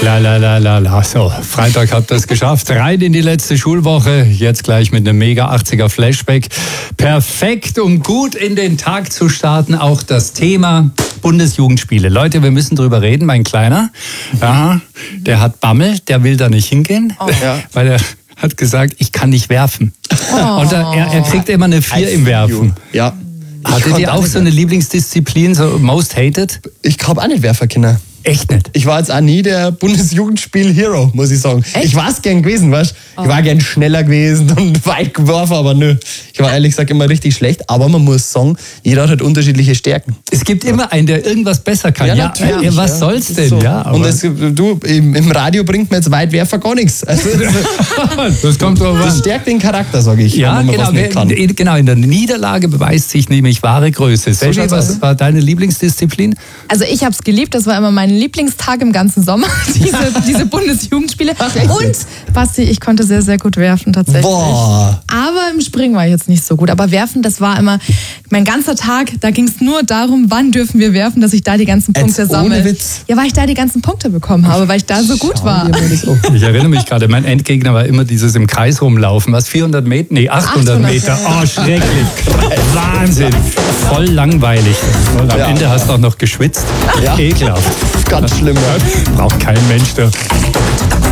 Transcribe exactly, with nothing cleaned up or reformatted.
La la la la la. So, Freitag habt ihr es geschafft. Rein in die letzte Schulwoche. Jetzt gleich mit einem mega achtziger Flashback. Perfekt, um gut in den Tag zu starten. Auch das Thema Bundesjugendspiele. Leute, wir müssen drüber reden. Mein Kleiner, ja, der hat Bammel, der will da nicht hingehen, Oh. Ja. weil er hat gesagt, ich kann nicht werfen. Oh. Und er, er kriegt immer eine vier im Werfen. Ja. Hattet ihr auch so eine Lieblingsdisziplin, so most hated? Ich habe auch nicht werfen können. Echt nicht? Ich war jetzt auch nie der Bundesjugendspiel-Hero, muss ich sagen. Echt? Ich war es gern gewesen, weißt du? Ich war gern schneller gewesen und weit geworfen, aber nö. Ich war ehrlich gesagt immer richtig schlecht, aber man muss sagen, jeder hat halt unterschiedliche Stärken. Es gibt immer einen, der irgendwas besser kann. Ja, Ja, natürlich, äh, was ja. soll's denn? So. Ja, aber Und es, du, im, im Radio bringt mir jetzt Weitwerfer gar nichts. Also, das kommt drauf das an. stärkt den Charakter, sage ich, Ja, wenn man genau, was nicht kann. in, genau. In der Niederlage beweist sich nämlich wahre Größe. Selvi, schaut's was aus. war deine Lieblingsdisziplin? Also ich habe es geliebt, das war immer mein Lieblingstag im ganzen Sommer, diese, diese Bundesjugendspiele. Und Basti, ich konnte sehr, sehr gut werfen tatsächlich. Boah. Aber im Springen war ich jetzt nicht so gut. Aber werfen, das war immer mein ganzer Tag, da ging es nur darum, wann dürfen wir werfen, dass ich da die ganzen Punkte Jetzt sammle. ohne Witz. Ja, weil ich da die ganzen Punkte bekommen habe, weil ich da so gut war. Ich erinnere mich gerade, mein Endgegner war immer dieses im Kreis rumlaufen. Was, vierhundert Meter? Nee, achthundert Meter. Oh, schrecklich. Wahnsinn. Voll langweilig. Und am Ja. Ende hast du auch noch geschwitzt. Ja. Ekelhaft. Ganz schlimm. Ja. Braucht kein Mensch da.